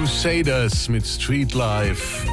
Crusaders mit Street Life.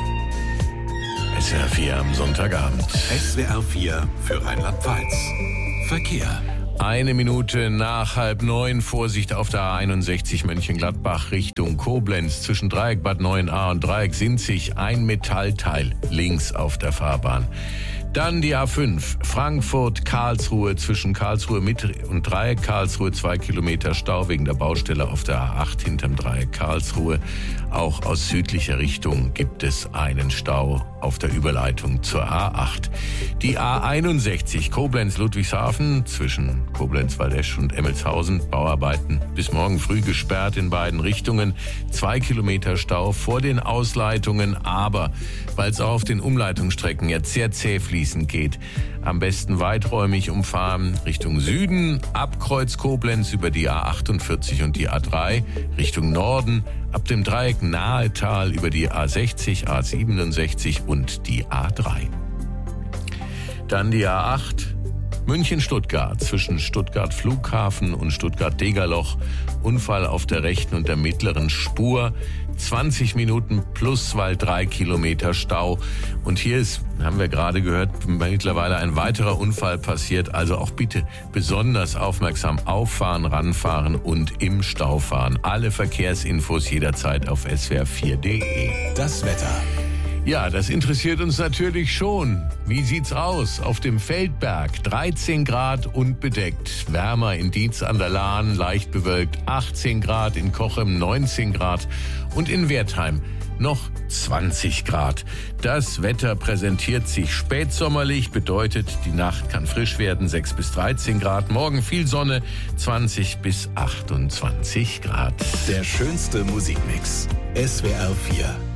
SWR 4 am Sonntagabend. SWR 4 für Rheinland-Pfalz. Verkehr. 1 Minute nach 8:30. Vorsicht auf der A61 Mönchengladbach Richtung Koblenz. Zwischen Dreieck Bad Neuenahr und Dreieck Sinzig ein Metallteil links auf der Fahrbahn. Dann die A5 Frankfurt-Karlsruhe zwischen Karlsruhe Mitte und Dreieck Karlsruhe 2 Kilometer Stau wegen der Baustelle auf der A8 hinterm Dreieck Karlsruhe. Auch aus südlicher Richtung gibt es einen Stau auf der Überleitung zur A8. Die A61 Koblenz-Ludwigshafen zwischen Koblenz-Waldesch und Emmelshausen. Bauarbeiten bis morgen früh gesperrt in beiden Richtungen. 2 Kilometer Stau vor den Ausleitungen, aber weil es auch auf den Umleitungsstrecken jetzt sehr zäh fließend geht, am besten weiträumig umfahren Richtung Süden, ab Kreuz Koblenz über die A48 und die A3, Richtung Norden, ab dem Dreieck Nahetal über die A60, A67 und die A3. Dann die A8 München-Stuttgart zwischen Stuttgart Flughafen und Stuttgart-Degerloch. Unfall auf der rechten und der mittleren Spur. 20 Minuten plus, weil 3 Kilometer Stau. Und hier ist, haben wir gerade gehört, mittlerweile ein weiterer Unfall passiert. Also auch bitte besonders aufmerksam auffahren, ranfahren und im Stau fahren. Alle Verkehrsinfos jederzeit auf swr4.de. Das Wetter. Ja, das interessiert uns natürlich schon. Wie sieht's aus? Auf dem Feldberg 13 Grad und bedeckt. Wärmer in Dietz an der Lahn, leicht bewölkt 18 Grad, in Cochem 19 Grad und in Wertheim noch 20 Grad. Das Wetter präsentiert sich spätsommerlich, bedeutet, die Nacht kann frisch werden, 6 bis 13 Grad. Morgen viel Sonne, 20 bis 28 Grad. Der schönste Musikmix. SWR 4.